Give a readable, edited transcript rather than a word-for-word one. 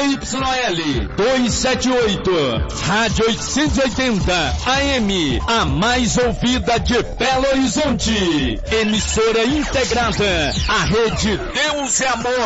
ZYL 278, Rádio 880 AM, a mais ouvida de Belo Horizonte. Emissora integrada, a rede Deus é Amor.